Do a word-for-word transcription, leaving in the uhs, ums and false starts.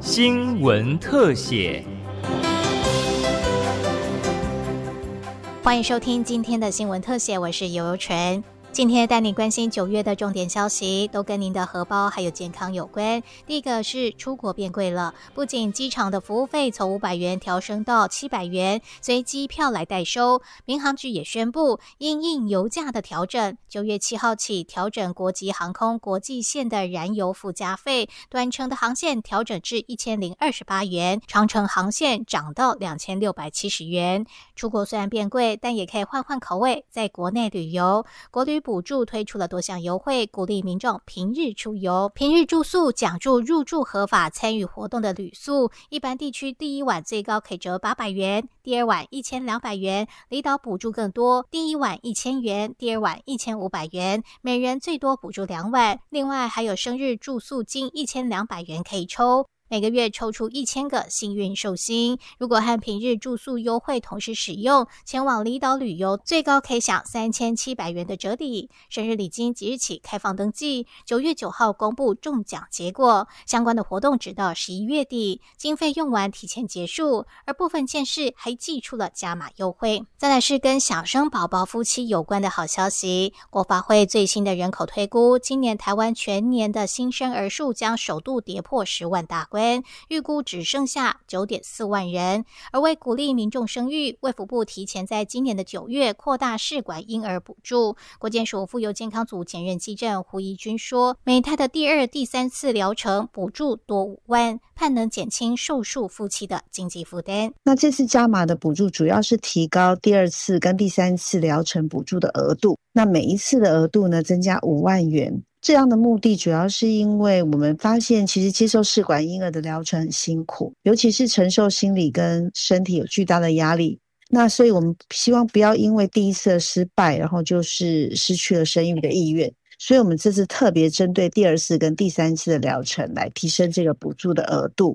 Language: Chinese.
新闻特写。 欢迎收听今天的新闻特写，我是游游纯。今天带你关心九月的重点消息，都跟您的荷包还有健康有关。第一个是出国变贵了，不仅机场的服务费从五百元调升到七百元，随机票来代收。民航局也宣布，因应油价的调整，九月七号起调整国际航空国际线的燃油附加费，短程的航线调整至一千零二十八元，长程航线涨到两千六百七十元。出国虽然变贵，但也可以换换口味，在国内旅游，国旅补助推出了多项优惠，鼓励民众平日出游。平日住宿奖助入住合法参与活动的旅宿，一般地区第一晚最高可以折八百元，第二晚一千两百元，离岛补助更多，第一晚一千元，第二晚一千五百元，每人最多补助两晚。另外还有生日住宿金一千两百元可以抽。每个月抽出一千个幸运寿星，如果和平日住宿优惠同时使用，前往离岛旅游最高可以享三千七百元的折抵。生日礼金即日起开放登记，九月九号公布中奖结果，相关的活动直到十一月底，经费用完提前结束，而部分县市还祭出了加码优惠。再来是跟小生宝宝夫妻有关的好消息，国发会最新的人口推估，今年台湾全年的新生儿数将首度跌破十万大关，预估只剩下 九点四万人。而为鼓励民众生育，卫福部提前在今年的九月扩大试管婴儿补助。国健署妇幼健康组前任技正胡怡君说，每胎的第二、第三次疗程补助多五万，盼能减轻受术夫妻的经济负担。 那这次加码的补助主要是提高第二次跟第三次疗程补助的额度，那每一次的额度呢增加五万元。这样的目的主要是因为我们发现其实接受试管婴儿的疗程很辛苦，尤其是承受心理跟身体有巨大的压力，那所以我们希望不要因为第一次的失败然后就是失去了生育的意愿，所以我们这次特别针对第二次跟第三次的疗程来提升这个补助的额度。